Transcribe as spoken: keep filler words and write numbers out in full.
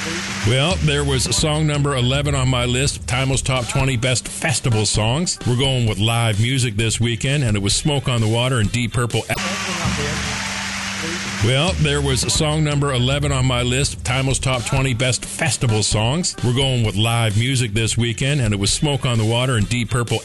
Well, there was song number eleven on my list, Timeless Top twenty Best Festival Songs. We're going with live music this weekend, and it was Smoke on the Water and Deep Purple. Well, there was song number eleven on my list, Timeless Top twenty Best Festival Songs. We're going with live music this weekend, and it was Smoke on the Water and Deep Purple.